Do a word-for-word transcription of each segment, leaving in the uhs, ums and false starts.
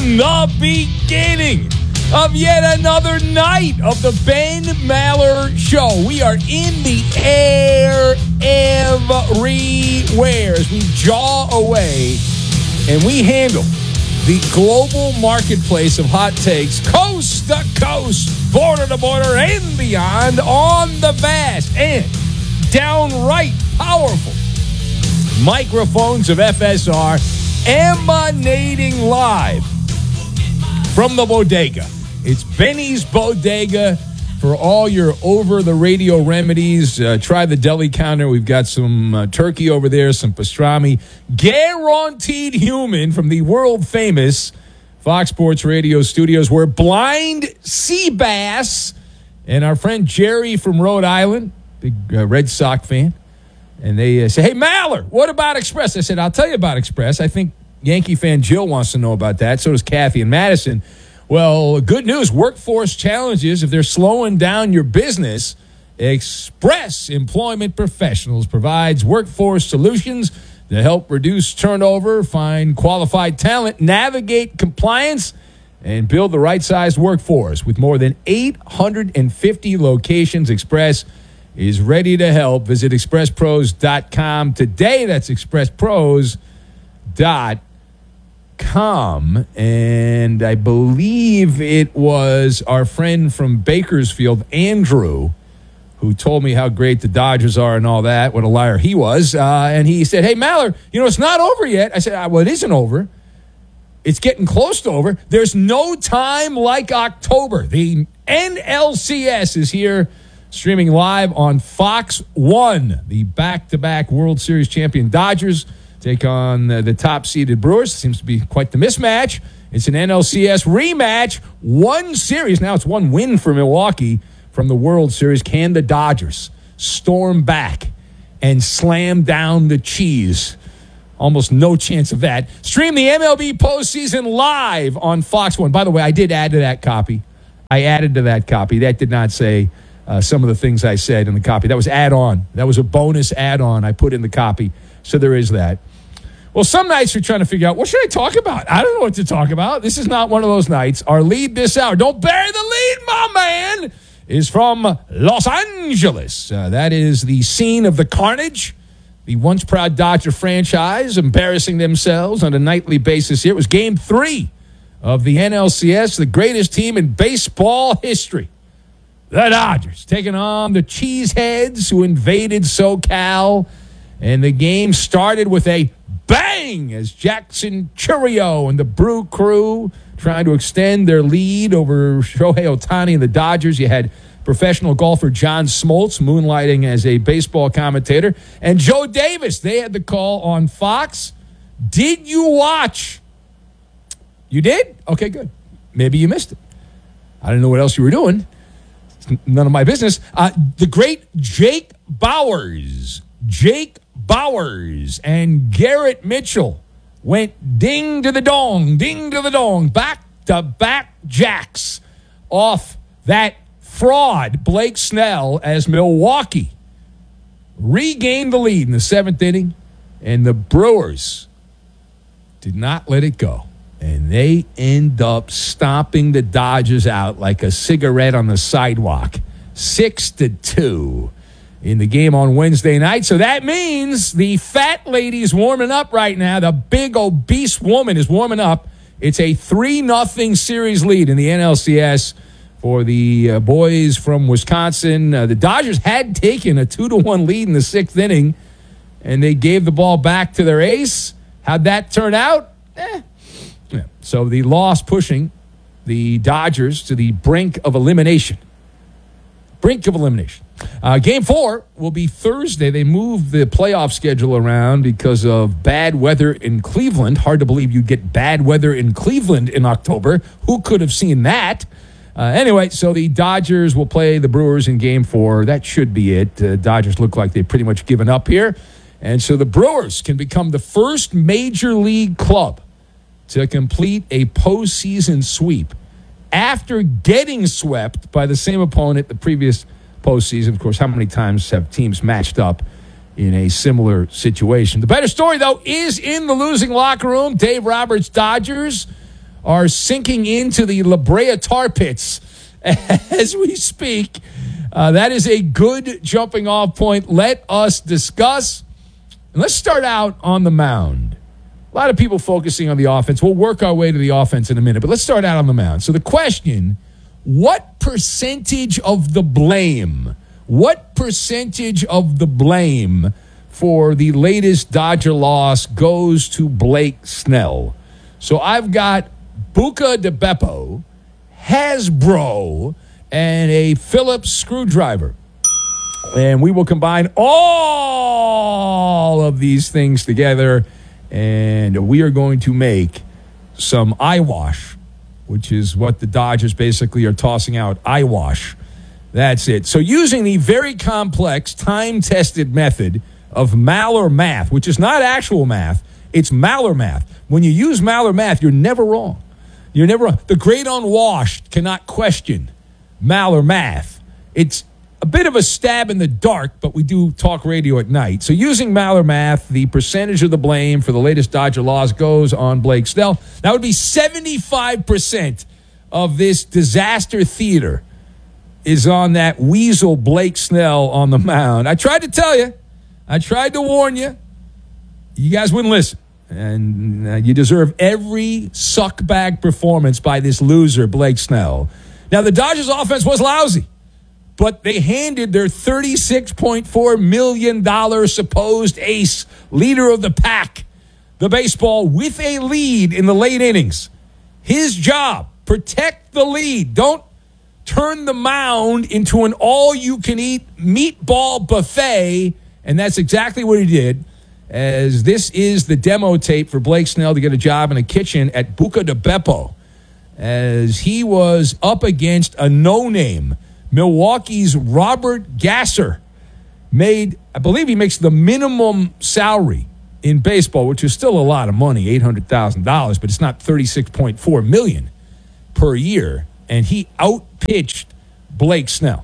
the beginning of yet another night of the Ben Maller Show. We are in the air everywhere as we jaw away and we handle the global marketplace of hot takes, coast to coast, border to border, and beyond on the vast and downright powerful microphones of F S R, emanating live from the bodega. It's Benny's Bodega for all your over-the-radio remedies. Uh, try the deli counter. We've got some uh, turkey over there, some pastrami. Guaranteed human from the world-famous Fox Sports Radio studios, where Blind Sea Bass and our friend Jerry from Rhode Island, big uh, Red Sox fan, and they uh, say, hey, Maller, what about Express? I said, I'll tell you about Express. I think Yankee fan Jill wants to know about that. So does Kathy and Madison. Well, good news, workforce challenges, if they're slowing down your business, Express Employment Professionals provides workforce solutions to help reduce turnover, find qualified talent, navigate compliance, and build the right-sized workforce. With more than eight hundred fifty locations, Express is ready to help. Visit express pros dot com today. That's express pros dot com. And I believe it was our friend from Bakersfield, Andrew, who told me how great the Dodgers are and all that. What a liar he was. Uh, and he said, hey, Maller, you know, it's not over yet. I said, well, it isn't over. It's getting close to over. There's no time like October. The N L C S is here, streaming live on Fox one. The back-to-back World Series champion Dodgers take on uh, the top-seeded Brewers. Seems to be quite the mismatch. It's an N L C S rematch. One series. Now it's one win for Milwaukee from the World Series. Can the Dodgers storm back and slam down the cheese? Almost no chance of that. Stream the M L B postseason live on Fox one. By the way, I did add to that copy. I added to that copy. That did not say uh, some of the things I said in the copy. That was add-on. That was a bonus add-on I put in the copy. So there is that. Well, some nights you're trying to figure out, what should I talk about? I don't know what to talk about. This is not one of those nights. Our lead this hour, don't bury the lead, my man, is from Los Angeles. Uh, that is the scene of the carnage. The once proud Dodger franchise embarrassing themselves on a nightly basis here. It was game three of the N L C S, the greatest team in baseball history. The Dodgers taking on the Cheeseheads who invaded SoCal. And the game started with a bang as Jackson Chourio and the Brew Crew trying to extend their lead over Shohei Ohtani and the Dodgers. You had professional golfer John Smoltz moonlighting as a baseball commentator. And Joe Davis, they had the call on Fox. Did you watch? You did? Okay, good. Maybe you missed it. I didn't know what else you were doing. It's none of my business. Uh, the great Jake Bauers. Jake Bauers and Garrett Mitchell went ding to the dong, ding to the dong, back-to-back jacks off that fraud, Blake Snell, as Milwaukee regained the lead in the seventh inning, and the Brewers did not let it go. And they end up stomping the Dodgers out like a cigarette on the sidewalk, six to two. In the game on Wednesday night. So that means the fat lady's warming up right now. The big obese woman is warming up. It's a three nothing series lead in the N L C S for the uh, boys from Wisconsin. Uh, the Dodgers had taken a two to one lead in the sixth inning, and they gave the ball back to their ace. How'd that turn out? Eh. Yeah. So the loss pushing the Dodgers to the brink of elimination. Brink of elimination. Uh, game four will be Thursday. They moved the playoff schedule around because of bad weather in Cleveland. Hard to believe you get bad weather in Cleveland in October. Who could have seen that? Uh, anyway, so the Dodgers will play the Brewers in game four. That should be it. Uh, Dodgers look like they've pretty much given up here. And so the Brewers can become the first major league club to complete a postseason sweep after getting swept by the same opponent the previous postseason. Of course, how many times have teams matched up in a similar situation? The better story, though, is in the losing locker room. Dave Roberts' Dodgers are sinking into the La Brea tar pits as we speak. Uh, that is a good jumping off point. Let us discuss. And let's start out on the mound. A lot of people focusing on the offense. We'll work our way to the offense in a minute, but let's start out on the mound. So the question, what percentage of the blame, what percentage of the blame for the latest Dodger loss goes to Blake Snell? So I've got Buca de Beppo, Hasbro, and a Phillips screwdriver. And we will combine all of these things together, and we are going to make some eyewash, which is what the Dodgers basically are tossing out. Eyewash. That's it. So using the very complex, time-tested method of Maller math, which is not actual math, it's Maller math. When you use Maller math, you're never wrong. You're never wrong. The great unwashed cannot question Maller math. It's a bit of a stab in the dark, but we do talk radio at night. So using Maller math, the percentage of the blame for the latest Dodger loss goes on Blake Snell. That would be seventy-five percent of this disaster theater is on that weasel Blake Snell on the mound. I tried to tell you. I tried to warn you. You guys wouldn't listen. And uh, you deserve every suckbag performance by this loser, Blake Snell. Now, the Dodgers' offense was lousy, but they handed their thirty-six point four million dollars supposed ace, leader of the pack, the baseball with a lead in the late innings. His job, protect the lead. Don't turn the mound into an all-you-can-eat meatball buffet, and that's exactly what he did, as this is the demo tape for Blake Snell to get a job in a kitchen at Buca de Beppo, as he was up against a no-name, Milwaukee's Robert Gasser. Made, I believe he makes the minimum salary in baseball, which is still a lot of money, eight hundred thousand dollars, but it's not thirty-six point four million dollars per year, and he outpitched Blake Snell.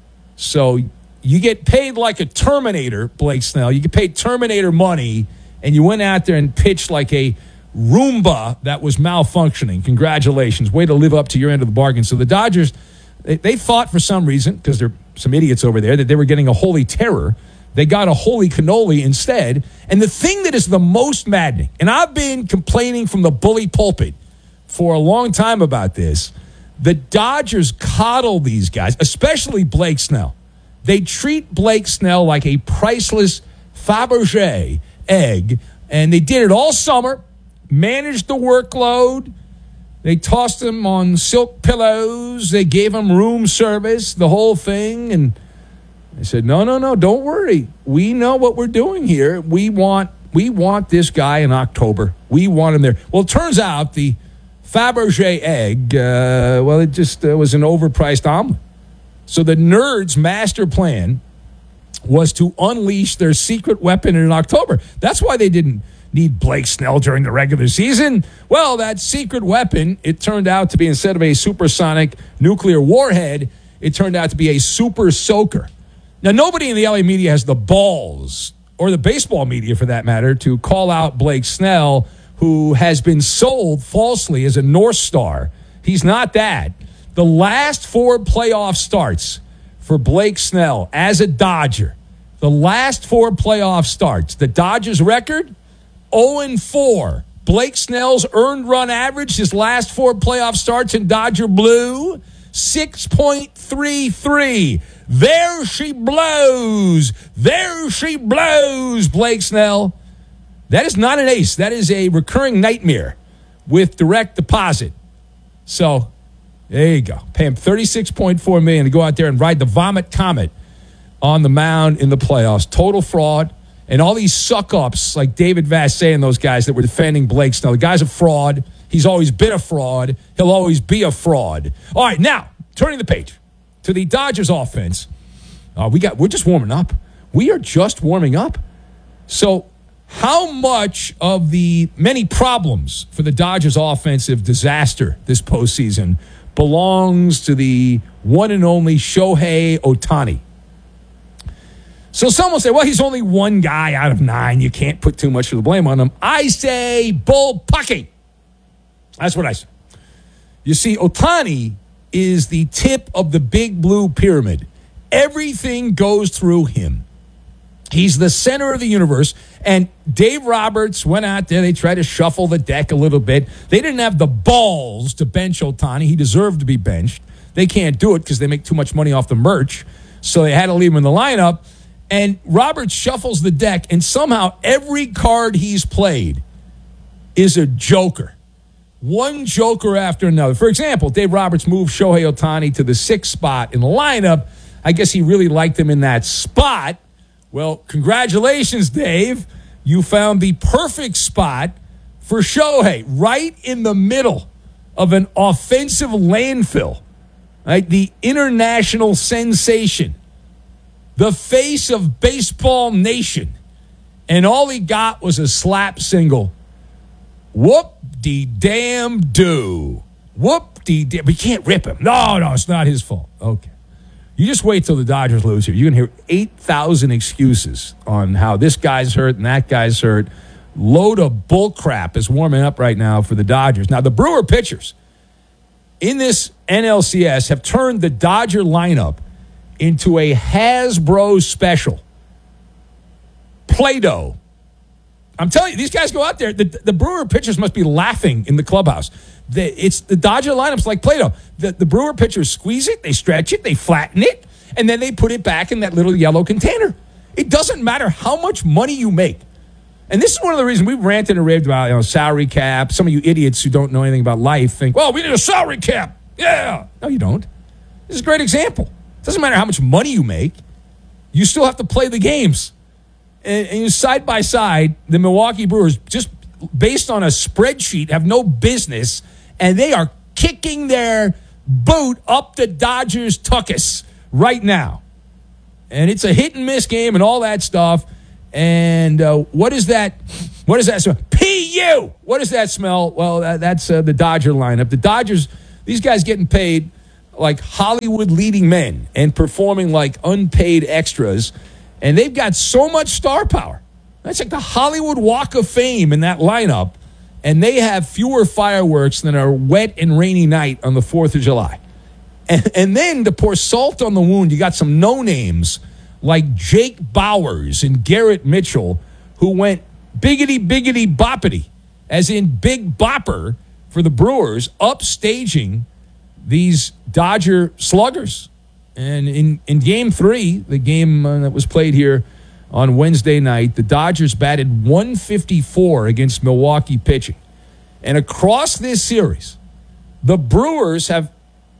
So you get paid like a Terminator, Blake Snell. You get paid Terminator money, and you went out there and pitched like a Roomba that was malfunctioning. Congratulations. Way to live up to your end of the bargain. So the Dodgers, they, they thought for some reason, because there are some idiots over there, that they were getting a holy terror. They got a holy cannoli instead. And the thing that is the most maddening, and I've been complaining from the bully pulpit for a long time about this, the Dodgers coddle these guys, especially Blake Snell. They treat Blake Snell like a priceless Fabergé egg, and they did it all summer, managed the workload. They tossed him on silk pillows. They gave him room service, the whole thing, and they said, no, no, no, don't worry. We know what we're doing here. We want we want this guy in October. We want him there. Well, it turns out the Fabergé egg, uh, well, it just uh, was an overpriced omelet. So the Nerds' master plan was to unleash their secret weapon in October. That's why they didn't need Blake Snell during the regular season. Well, that secret weapon, it turned out to be, instead of a supersonic nuclear warhead, it turned out to be a super soaker. Now, nobody in the L A media has the balls, or the baseball media for that matter, to call out Blake Snell, who has been sold falsely as a North Star. He's not that. The last four playoff starts for Blake Snell as a Dodger, the last four playoff starts, the Dodgers record, oh and four. Blake Snell's earned run average, his last four playoff starts in Dodger blue, six point three three. There she blows. There she blows, Blake Snell. That is not an ace. That is a recurring nightmare with direct deposit. So there you go. Pay him thirty-six point four million dollars to go out there and ride the vomit comet on the mound in the playoffs. Total fraud. And all these suck-ups like David Vassay and those guys that were defending Blake Snell. The guy's a fraud. He's always been a fraud. He'll always be a fraud. All right, now, turning the page to the Dodgers offense. Uh, we got, we're just warming up. We are just warming up. So how much of the many problems for the Dodgers offensive disaster this postseason belongs to the one and only Shohei Ohtani? So some will say, well, he's only one guy out of nine. You can't put too much of the blame on him. I say bull pucky. That's what I say. You see, Ohtani is the tip of the big blue pyramid. Everything goes through him. He's the center of the universe, and Dave Roberts went out there. They tried to shuffle the deck a little bit. They didn't have the balls to bench Ohtani. He deserved to be benched. They can't do it because they make too much money off the merch, so they had to leave him in the lineup. And Roberts shuffles the deck, and somehow every card he's played is a joker. One joker after another. For example, Dave Roberts moved Shohei Ohtani to the sixth spot in the lineup. I guess he really liked him in that spot. Well, congratulations, Dave. You found the perfect spot for Shohei, right in the middle of an offensive landfill. Right? The international sensation, the face of baseball nation. And all he got was a slap single. Whoop-de-damn-do. Whoop-de-damn. We can't rip him. No, no, it's not his fault. Okay. You just wait till the Dodgers lose here. You're going to hear eight thousand excuses on how this guy's hurt and that guy's hurt. Load of bull crap is warming up right now for the Dodgers. Now, the Brewer pitchers in this N L C S have turned the Dodger lineup into a Hasbro special. Play-Doh. I'm telling you, these guys go out there. The, the Brewer pitchers must be laughing in the clubhouse. The, it's the Dodger lineup's like Play-Doh. The, the Brewer pitchers squeeze it, they stretch it, they flatten it, and then they put it back in that little yellow container. It doesn't matter how much money you make. And this is one of the reasons we've ranted and raved about, you know, salary cap. Some of you idiots who don't know anything about life think, well, we need a salary cap. Yeah. No, you don't. This is a great example. It doesn't matter how much money you make. You still have to play the games. And, and you side by side, the Milwaukee Brewers, just based on a spreadsheet, have no business, and they are kicking their boot up the Dodgers' tuchus right now. And it's a hit-and-miss game and all that stuff. And uh, what is that? What does that smell? P U! What does that smell? Well, that, that's uh, the Dodger lineup. The Dodgers, these guys getting paid like Hollywood leading men and performing like unpaid extras. And they've got so much star power. That's like the Hollywood Walk of Fame in that lineup. And they have fewer fireworks than a wet and rainy night on the fourth of July. And, and then to pour salt on the wound, you got some no-names like Jake Bowers and Garrett Mitchell, who went biggity-biggity-boppity, as in Big Bopper for the Brewers, upstaging these Dodger sluggers. And in, in game three, the game uh, that was played here on Wednesday night, the Dodgers batted one fifty-four against Milwaukee pitching. And across this series, the Brewers have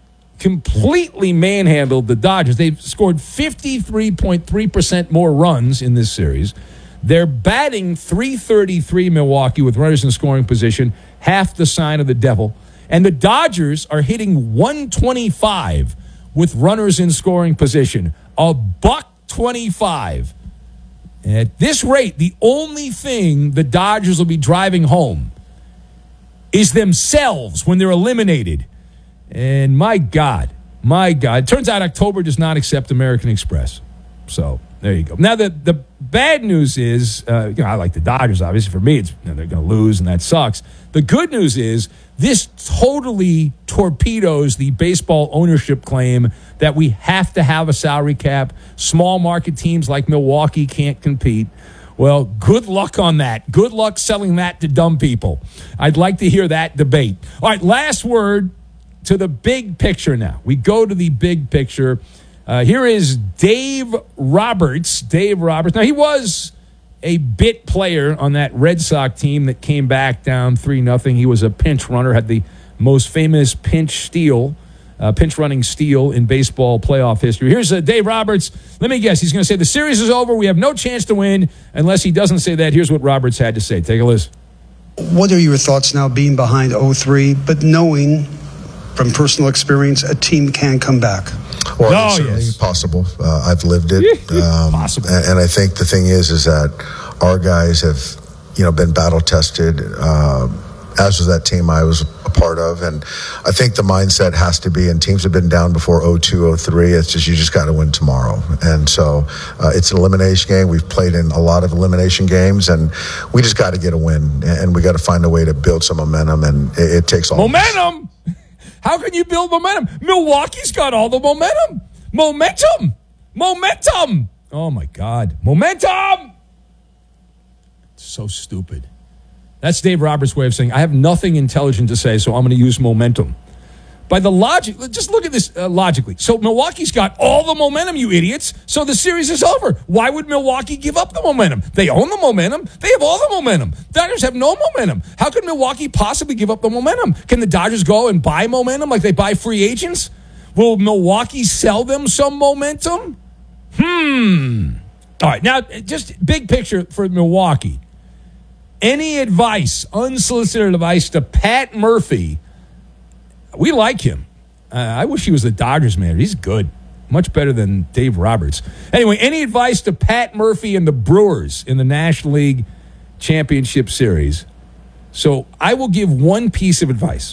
completely manhandled the Dodgers. They've scored fifty-three point three percent more runs in this series. They're batting three thirty-three Milwaukee with runners in scoring position, half the sign of the devil. And the Dodgers are hitting one twenty-five with runners in scoring position, a buck twenty-five. And at this rate, the only thing the Dodgers will be driving home is themselves when they're eliminated. And my God, my God. It turns out October does not accept American Express. So there you go. Now, the, the bad news is, uh, you know, I like the Dodgers, obviously. For me, it's, you know, they're going to lose, and that sucks. The good news is this totally torpedoes the baseball ownership claim that we have to have a salary cap. Small market teams like Milwaukee can't compete. Well, good luck on that. Good luck selling that to dumb people. I'd like to hear that debate. All right, last word to the big picture now. We go to the big picture. Uh, here is Dave Roberts. Dave Roberts. Now, he was a bit player on that Red Sox team that came back down three nothing. He was a pinch runner, had the most famous pinch steal, uh, pinch running steal in baseball playoff history. Here's uh, Dave Roberts. Let me guess. He's going to say the series is over. We have no chance to win. Unless he doesn't say that, here's what Roberts had to say. Take a listen. What are your thoughts now being behind oh three, but knowing from personal experience a team can come back? Well, oh, it's certainly yes. possible. Uh, I've lived it. Um, possible. And, and I think the thing is, is that our guys have, you know, been battle tested, uh, as was that team I was a part of. And I think the mindset has to be, and teams have been down before oh two, oh three. It's just, you just got to win tomorrow. And so uh, it's an elimination game. We've played in a lot of elimination games, and we just got to get a win. And we got to find a way to build some momentum. And it, it takes all momentum. How can you build momentum? Milwaukee's got all the momentum. Momentum. Momentum. Oh, my God. Momentum. So stupid. That's Dave Roberts' way of saying, I have nothing intelligent to say, so I'm going to use momentum. By the logic, just look at this uh, logically. So Milwaukee's got all the momentum, you idiots. So the series is over. Why would Milwaukee give up the momentum? They own the momentum. They have all the momentum. Dodgers have no momentum. How could Milwaukee possibly give up the momentum? Can the Dodgers go and buy momentum like they buy free agents? Will Milwaukee sell them some momentum? Hmm. All right, now just big picture for Milwaukee. Any advice, unsolicited advice to Pat Murphy? We like him. Uh, I wish he was the Dodgers manager. He's good. Much better than Dave Roberts. Anyway, any advice to Pat Murphy and the Brewers in the National League Championship Series? So I will give one piece of advice.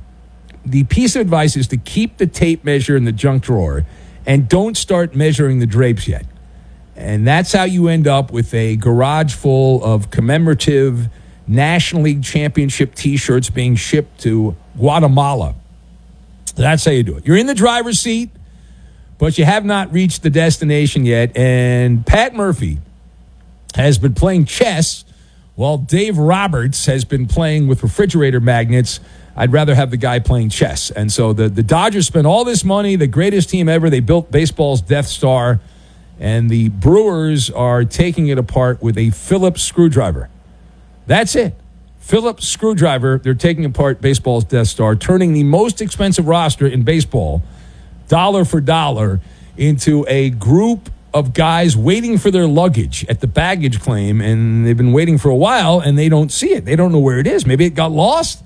The piece of advice is to keep the tape measure in the junk drawer and don't start measuring the drapes yet. And that's how you end up with a garage full of commemorative National League Championship T-shirts being shipped to Guatemala. That's how you do it. You're in the driver's seat, but you have not reached the destination yet. And Pat Murphy has been playing chess while Dave Roberts has been playing with refrigerator magnets. I'd rather have the guy playing chess. And so the, the Dodgers spent all this money, the greatest team ever. They built baseball's Death Star. And the Brewers are taking it apart with a Phillips screwdriver. That's it. Phillips screwdriver. They're taking apart baseball's Death Star, turning the most expensive roster in baseball, dollar for dollar, into a group of guys waiting for their luggage at the baggage claim. And they've been waiting for a while, and they don't see it. They don't know where it is. Maybe it got lost.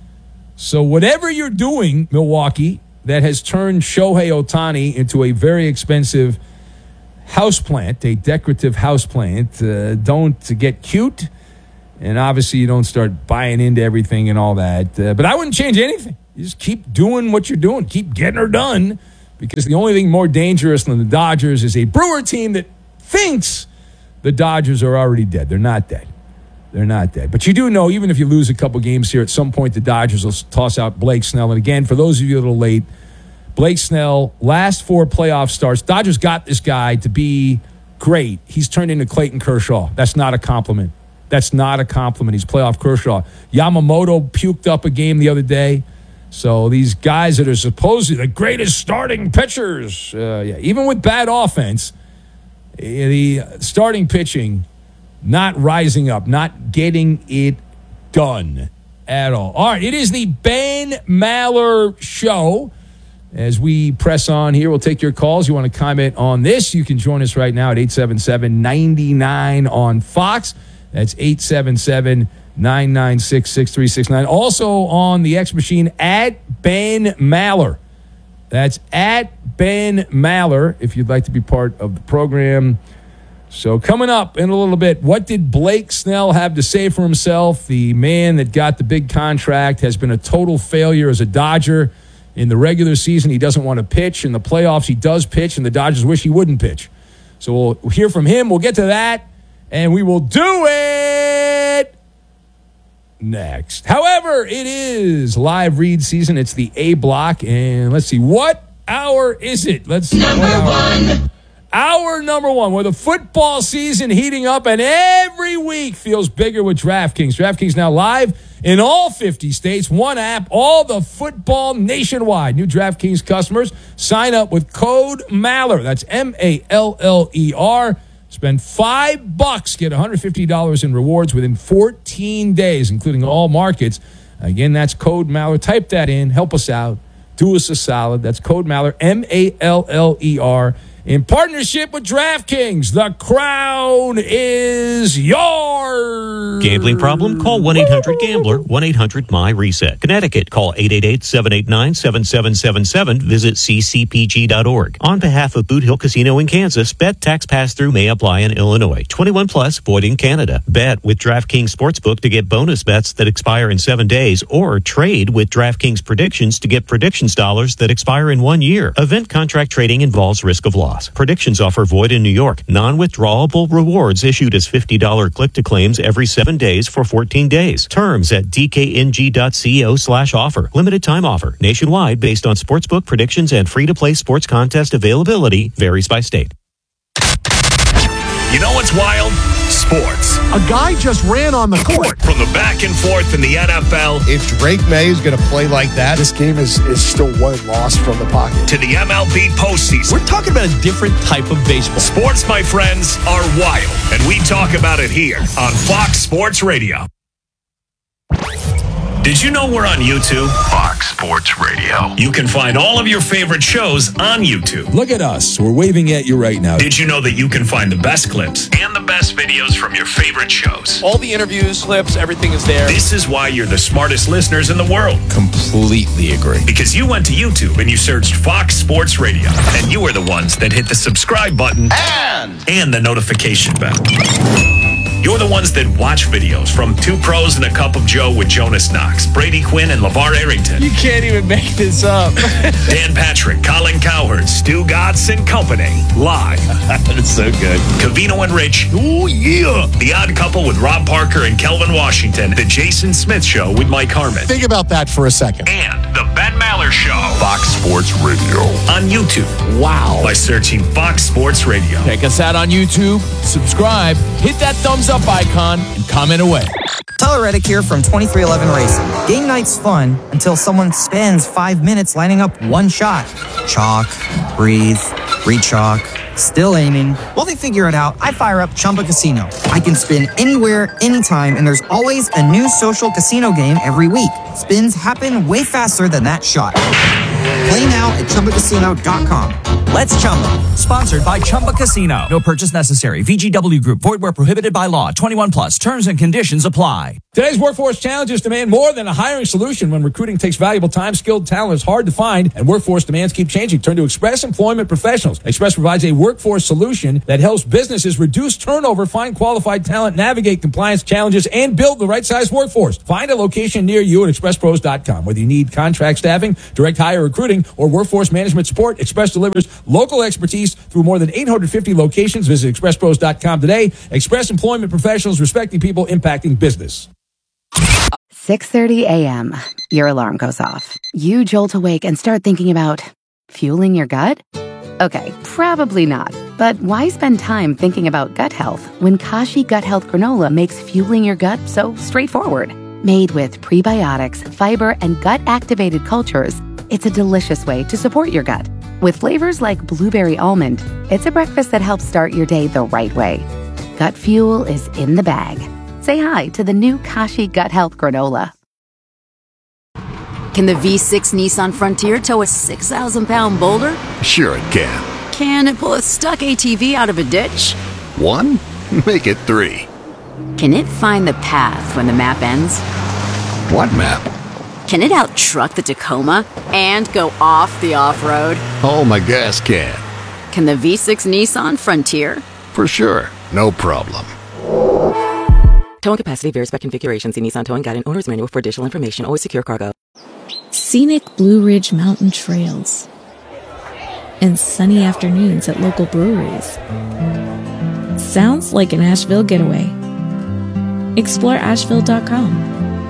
So whatever you're doing, Milwaukee, that has turned Shohei Ohtani into a very expensive houseplant, a decorative houseplant, uh, don't get cute. And obviously, you don't start buying into everything and all that. Uh, but I wouldn't change anything. You just keep doing what you're doing. Keep getting her done. Because the only thing more dangerous than the Dodgers is a Brewer team that thinks the Dodgers are already dead. They're not dead. They're not dead. But you do know, even if you lose a couple games here, at some point the Dodgers will toss out Blake Snell. And again, for those of you a little late, Blake Snell, last four playoff starts, Dodgers got this guy to be great. He's turned into Clayton Kershaw. That's not a compliment. That's not a compliment. He's playoff Kershaw. Yamamoto puked up a game the other day. So these guys that are supposedly the greatest starting pitchers, uh, yeah, even with bad offense, the starting pitching not rising up, not getting it done at all. All right, it is the Ben Maller Show. As we press on here, we'll take your calls. You want to comment on this, you can join us right now at eight seven seven, nine nine on Fox. That's eight seven seven, nine nine six, six three six nine. Also on the X machine, at Ben Maller. That's at Ben Maller, if you'd like to be part of the program. So coming up in a little bit, what did Blake Snell have to say for himself? The man that got the big contract has been a total failure as a Dodger. In the regular season, he doesn't want to pitch. In the playoffs, he does pitch, and the Dodgers wish he wouldn't pitch. So we'll hear from him. We'll get to that, and we will do it next. However, it is live read season. It's the A block, and let's see, what hour is it? Let's see. Number one. Hour number one, where the football season heating up, and every week feels bigger with DraftKings. DraftKings now live in all fifty states, one app, all the football nationwide. New DraftKings customers sign up with code Maller. That's M A L L E R. Spend five bucks, get one hundred fifty dollars in rewards within fourteen days, including all markets. Again, that's code Maller. Type that in. Help us out. Do us a solid. That's code Maller, M A L L E R. In partnership with DraftKings, the crown is yours. Gambling problem? Call one eight hundred gambler, one eight hundred my reset. Connecticut, call eight eight eight, seven eight nine, seven seven seven seven. Visit c c p g dot org. On behalf of Boot Hill Casino in Kansas, bet tax pass-through may apply in Illinois. twenty-one plus, void in Canada. Bet with DraftKings Sportsbook to get bonus bets that expire in seven days, or trade with DraftKings Predictions to get predictions dollars that expire in one year. Event contract trading involves risk of loss. loss. Predictions offer void in New York. Non-withdrawable rewards issued as fifty dollars click-to-claims every seven days for fourteen days. Terms at dkng.co slash offer. Limited time offer. Nationwide based on sportsbook predictions and free-to-play sports contest availability varies by state. You know what's wild? Sports. A guy just ran on the court. From the back and forth in the N F L. If Drake May is going to play like that, This game is, is still one loss from the pocket. To the M L B postseason. We're talking about a different type of baseball. Sports, my friends, are wild. And we talk about it here on Fox Sports Radio. Did you know we're on YouTube? Fox Sports Radio. You can find all of your favorite shows on YouTube. Look at us. We're waving at you right now. Did you know that you can find the best clips and the best videos from your favorite shows? All the interviews, clips, everything is there. This is why you're the smartest listeners in the world. Completely agree. Because you went to YouTube and you searched Fox Sports Radio. And you are the ones that hit the subscribe button and, and the notification bell. You're the ones that watch videos from Two Pros and a Cup of Joe with Jonas Knox, Brady Quinn, and LeVar Arrington. You can't even make this up. Dan Patrick, Colin Cowherd, Stu Gatz and Company. Live. That's so good. Covino and Rich. Ooh, yeah. The Odd Couple with Rob Parker and Kelvin Washington. The Jason Smith Show with Mike Harmon. Think about that for a second. And The Ben Maller Show. Fox Sports Radio. On YouTube. Wow. By searching Fox Sports Radio. Check us out on YouTube. Subscribe. Hit that thumbs up icon and comment away. Tyler Reddick here from twenty-three eleven Racing. Game night's fun until someone spends five minutes lining up one shot. Chalk, breathe, re-chalk, still aiming. While they figure it out, I fire up Chumba Casino. I can spin anywhere, anytime, and there's always a new social casino game every week. Spins happen way faster than that shot. Play now at Chumba Casino dot com. Let's Chumba. Sponsored by Chumba Casino. No purchase necessary. V G W Group. Void where prohibited by law. twenty-one plus. Terms and conditions apply. Today's workforce challenges demand more than a hiring solution. When recruiting takes valuable time, skilled talent is hard to find, and workforce demands keep changing. Turn to Express Employment Professionals. Express provides a workforce solution that helps businesses reduce turnover, find qualified talent, navigate compliance challenges, and build the right-sized workforce. Find a location near you at express pros dot com. Whether you need contract staffing, direct hire recruiting, or workforce management support, Express delivers local expertise through more than eight hundred fifty locations. Visit express pros dot com today. Express Employment Professionals, respecting people, impacting business. six thirty a.m. Your alarm goes off. You jolt awake and start thinking about fueling your gut? Okay, probably not. But why spend time thinking about gut health when Kashi Gut Health Granola makes fueling your gut so straightforward? Made with prebiotics, fiber, and gut-activated cultures, it's a delicious way to support your gut. With flavors like blueberry almond, it's a breakfast that helps start your day the right way. Gut fuel is in the bag. Say hi to the new Kashi Gut Health Granola. Can the V six Nissan Frontier tow a six thousand pound boulder? Sure it can. Can it pull a stuck A T V out of a ditch? One? Make it three. Can it find the path when the map ends? What map? Can it out-truck the Tacoma and go off the off-road? Oh, my gas can. Can the V six Nissan Frontier? For sure. No problem. Towing capacity varies by configuration. See Nissan Towing Guide and Owner's Manual for additional information. Always secure cargo. Scenic Blue Ridge Mountain Trails and sunny afternoons at local breweries. Sounds like an Asheville getaway. Explore asheville dot com.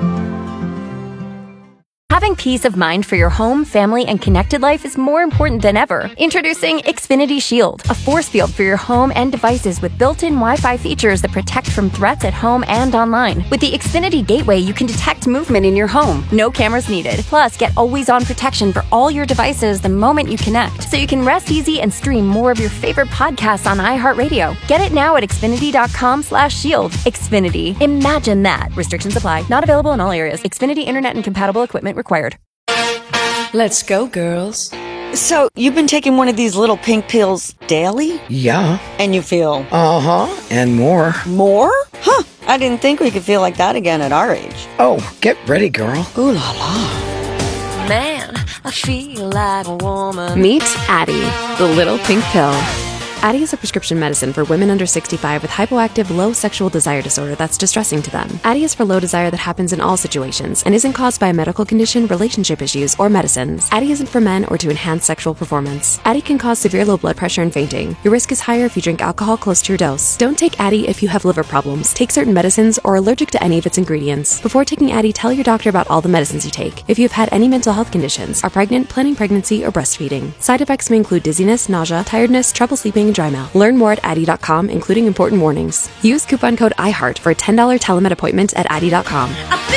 Having peace of mind for your home, family, and connected life is more important than ever. Introducing Xfinity Shield, a force field for your home and devices with built-in Wi-Fi features that protect from threats at home and online. With the Xfinity Gateway, you can detect movement in your home. No cameras needed. Plus, get always-on protection for all your devices the moment you connect, so you can rest easy and stream more of your favorite podcasts on iHeartRadio. Get it now at xfinity dot com slash shield. Xfinity. Imagine that. Restrictions apply. Not available in all areas. Xfinity Internet and compatible equipment required. Let's go, girls. So, you've been taking one of these little pink pills daily? Yeah. And you feel? Uh-huh. And more. More? Huh. I didn't think we could feel like that again at our age. Oh, get ready, girl. Ooh la la. Man, I feel like a woman. Meet Addie, the little pink pill. Addyi is a prescription medicine for women under sixty-five with hypoactive low sexual desire disorder that's distressing to them. Addyi is for low desire that happens in all situations and isn't caused by a medical condition, relationship issues, or medicines. Addyi isn't for men or to enhance sexual performance. Addyi can cause severe low blood pressure and fainting. Your risk is higher if you drink alcohol close to your dose. Don't take Addyi if you have liver problems, take certain medicines, or are allergic to any of its ingredients. Before taking Addyi, tell your doctor about all the medicines you take. If you have had any mental health conditions, are pregnant, planning pregnancy, or breastfeeding. Side effects may include dizziness, nausea, tiredness, trouble sleeping, and dry mouth. Learn more at addyi dot com, including important warnings. Use coupon code iHeart for a ten dollars telemed appointment at addyi dot com.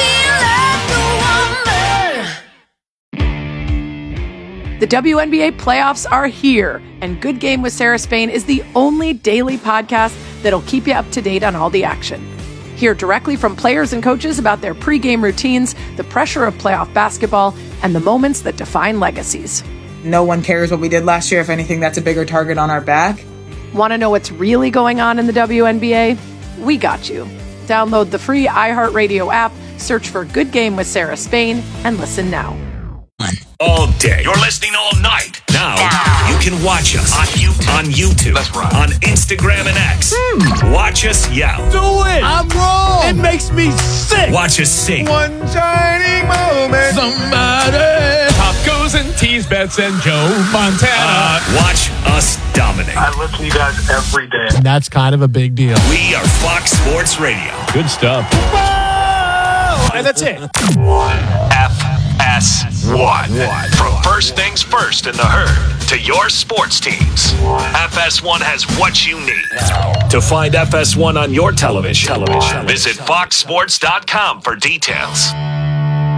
The W N B A playoffs are here, and Good Game with Sarah Spain is the only daily podcast that'll keep you up to date on all the action. Hear directly from players and coaches about their pregame routines, the pressure of playoff basketball, and the moments that define legacies. No one cares what we did last year. If anything, that's a bigger target on our back. Want to know what's really going on in the W N B A? We got you. Download the free iHeartRadio app, search for Good Game with Sarah Spain, and listen now. All day. You're listening all night. Now, now. You can watch us on YouTube, on, YouTube, That's right. on Instagram and X. Mm. Watch us yell. Do it. I'm wrong. It makes me sick. Watch us sing. One shining moment. Somebody. Tacos and tease bets and Joe Montana. Uh, watch us dominate. I listen to you guys every day. And that's kind of a big deal. We are Fox Sports Radio. Good stuff. Whoa! And that's it. F S one. From first things first in the herd to your sports teams, F S one has what you need. To find F S one on your television, television. visit fox sports dot com for details.